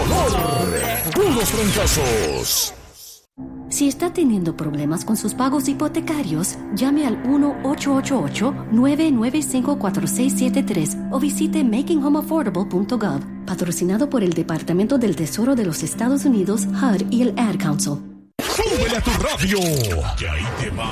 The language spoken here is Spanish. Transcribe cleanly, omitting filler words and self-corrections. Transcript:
Dolor. Puros fracasos. Si está teniendo problemas con sus pagos hipotecarios, llame al 1-888-995-4673 o visite makinghomeaffordable.gov, patrocinado por el Departamento del Tesoro de los Estados Unidos, HUD y el Ad Council. ¡Súbele a tu radio! Que ahí te va